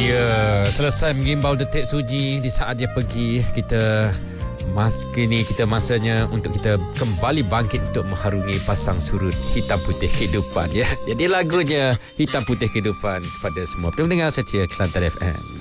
Ya, selesai mengimbau detik suji. Di saat dia pergi, kini kita masanya untuk kita kembali bangkit untuk mengharungi pasang surut hitam putih kehidupan ya. Jadi lagunya Hitam Putih Kehidupan kepada semua pendengar setia Kelantan FM.